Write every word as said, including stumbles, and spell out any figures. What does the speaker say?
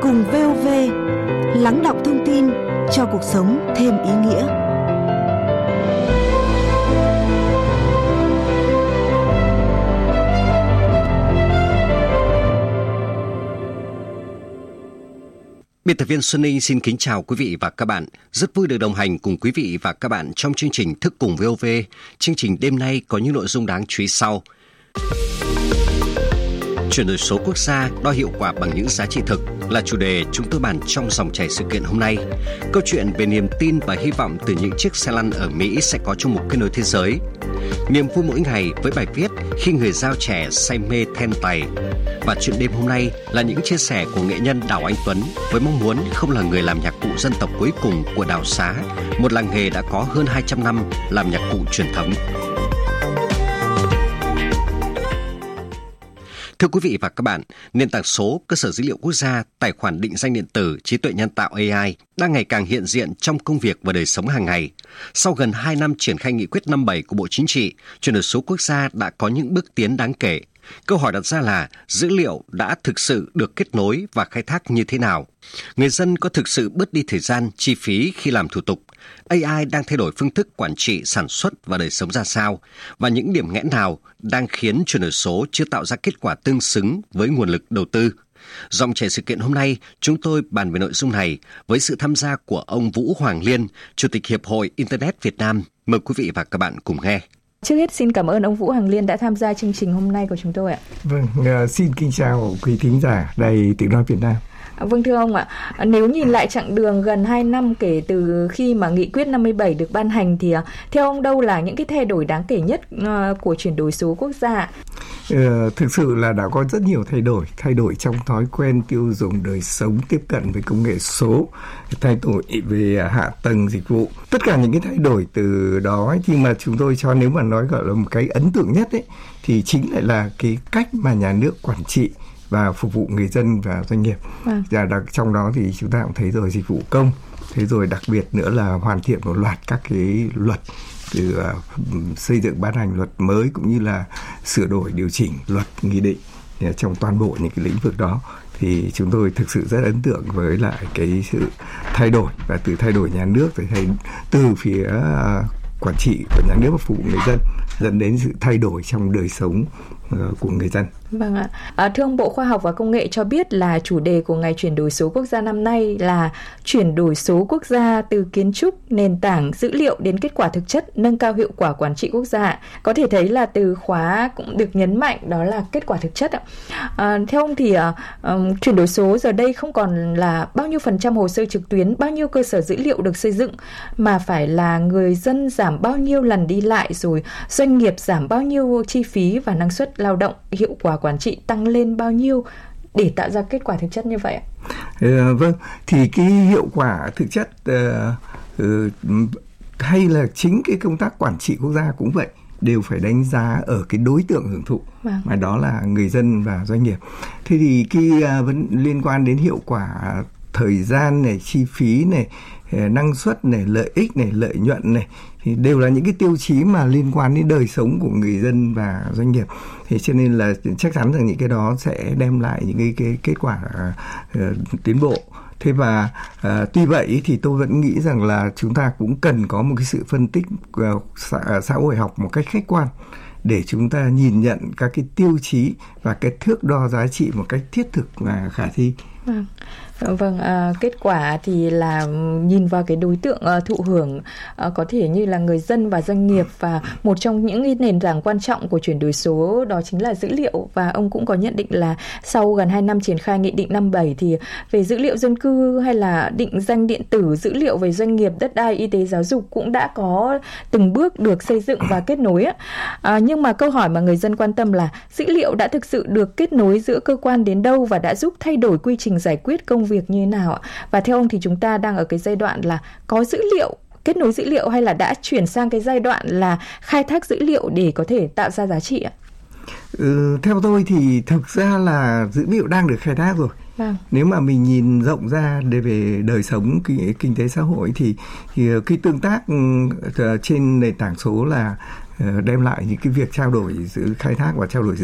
Cùng vê o vê, lắng đọng thông tin cho cuộc sống thêm ý nghĩa. Biên tập viên Xuân Ninh xin kính chào quý vị và các bạn. Rất vui được đồng hành cùng quý vị và các bạn trong chương trình Thức Cùng vê o vê. Chương trình đêm nay có những nội dung đáng chú ý sau. Chuyển đổi số quốc gia đo hiệu quả bằng những giá trị thực là chủ đề chúng tôi bàn trong dòng chảy sự kiện hôm nay. Câu chuyện về niềm tin và hy vọng từ những chiếc xe lăn ở Mỹ sẽ có trong một kết nối thế giới. Niềm vui mỗi ngày với bài viết Khi người giao trẻ say mê then tày. Và chuyện đêm hôm nay là những chia sẻ của nghệ nhân Đào Anh Tuấn với mong muốn không là người làm nhạc cụ dân tộc cuối cùng của Đào Xá, một làng nghề đã có hơn hai trăm năm làm nhạc cụ truyền thống. Thưa quý vị và các bạn, nền tảng số, cơ sở dữ liệu quốc gia, tài khoản định danh điện tử, trí tuệ nhân tạo a i đang ngày càng hiện diện trong công việc và đời sống hàng ngày. Sau gần hai năm triển khai nghị quyết năm bảy của Bộ Chính trị, chuyển đổi số quốc gia đã có những bước tiến đáng kể. Câu hỏi đặt ra là dữ liệu đã thực sự được kết nối và khai thác như thế nào? Người dân có thực sự bớt đi thời gian, chi phí khi làm thủ tục? a i đang thay đổi phương thức quản trị, sản xuất và đời sống ra sao? Và những điểm nghẽn nào đang khiến chuyển đổi số chưa tạo ra kết quả tương xứng với nguồn lực đầu tư? Dòng chảy sự kiện hôm nay, chúng tôi bàn về nội dung này với sự tham gia của ông Vũ Hoàng Liên, Chủ tịch Hiệp hội Internet Việt Nam. Mời quý vị và các bạn cùng nghe. Trước hết xin cảm ơn ông Vũ Hoàng Liên đã tham gia chương trình hôm nay của chúng tôi ạ. Vâng, uh, xin kính chào quý thính giả Đài Tiếng nói Việt Nam. Vâng thưa ông ạ, nếu nhìn lại chặng đường gần hai năm kể từ khi mà nghị quyết năm mươi bảy được ban hành thì theo ông đâu là những cái thay đổi đáng kể nhất uh, của chuyển đổi số quốc gia? Uh, thực sự là đã có rất nhiều thay đổi, thay đổi trong thói quen tiêu dùng, đời sống, tiếp cận với công nghệ số, thay đổi về hạ tầng dịch vụ. Tất cả những cái thay đổi từ đó ấy, nhưng mà chúng tôi cho nếu mà nói gọi là một cái ấn tượng nhất ấy, thì chính lại là cái cách mà nhà nước quản trị và phục vụ người dân và doanh nghiệp. À. Và đặc, trong đó thì chúng ta cũng thấy rồi dịch vụ công, thế rồi đặc biệt nữa là hoàn thiện một loạt các cái luật, từ uh, xây dựng ban hành luật mới cũng như là sửa đổi điều chỉnh luật nghị định trong toàn bộ những cái lĩnh vực đó. Thì chúng tôi thực sự rất ấn tượng với lại cái sự thay đổi, và từ thay đổi nhà nước từ, thay, từ phía uh, quản trị của nhà nước và phục vụ người dân dẫn đến sự thay đổi trong đời sống uh, của người dân. Vâng ạ. À, thưa ông, Bộ Khoa học và Công nghệ cho biết là chủ đề của Ngày chuyển đổi số quốc gia năm nay là chuyển đổi số quốc gia từ kiến trúc, nền tảng, dữ liệu đến kết quả thực chất, nâng cao hiệu quả quản trị quốc gia. Có thể thấy là từ khóa cũng được nhấn mạnh đó là kết quả thực chất ạ. À, theo ông thì uh, um, chuyển đổi số giờ đây không còn là bao nhiêu phần trăm hồ sơ trực tuyến, bao nhiêu cơ sở dữ liệu được xây dựng, mà phải là người dân giảm bao nhiêu lần đi lại, rồi doanh nghiệp giảm bao nhiêu chi phí và năng suất lao động, hiệu quả quản trị tăng lên bao nhiêu để tạo ra kết quả thực chất như vậy ạ? Ừ, vâng, thì cái hiệu quả thực chất uh, uh, hay là chính cái công tác quản trị quốc gia cũng vậy, đều phải đánh giá ở cái đối tượng hưởng thụ, vâng. mà đó là người dân và doanh nghiệp. Thế thì cái uh, vẫn liên quan đến hiệu quả thời gian này, chi phí này, năng suất này, lợi ích này, lợi nhuận này, thì đều là những cái tiêu chí mà liên quan đến đời sống của người dân và doanh nghiệp. Thế cho nên là chắc chắn rằng những cái đó sẽ đem lại những cái, cái kết quả uh, tiến bộ. Thế và uh, tuy vậy thì tôi vẫn nghĩ rằng là chúng ta cũng cần có một cái sự phân tích uh, xã, xã hội học một cách khách quan để chúng ta nhìn nhận các cái tiêu chí và cái thước đo giá trị một cách thiết thực và khả thi. Vâng, vâng à, kết quả thì là nhìn vào cái đối tượng uh, thụ hưởng, uh, có thể như là người dân và doanh nghiệp, và một trong những cái nền tảng quan trọng của chuyển đổi số đó chính là dữ liệu. Và ông cũng có nhận định là sau gần hai năm triển khai nghị định năm bảy thì về dữ liệu dân cư hay là định danh điện tử, dữ liệu về doanh nghiệp, đất đai, y tế, giáo dục cũng đã có từng bước được xây dựng và kết nối. À, nhưng mà câu hỏi mà người dân quan tâm là dữ liệu đã thực sự được kết nối giữa cơ quan đến đâu và đã giúp thay đổi quy trình giải quyết công việc như thế nào ạ? Và theo ông thì chúng ta đang ở cái giai đoạn là có dữ liệu, kết nối dữ liệu, hay là đã chuyển sang cái giai đoạn là khai thác dữ liệu để có thể tạo ra giá trị ạ? Ừ, theo tôi thì thực ra là dữ liệu đang được khai thác rồi. Vâng. Nếu mà mình nhìn rộng ra để về đời sống kinh, kinh tế xã hội thì, thì cái tương tác trên nền tảng số là đem lại những cái việc trao đổi, khai thác và trao đổi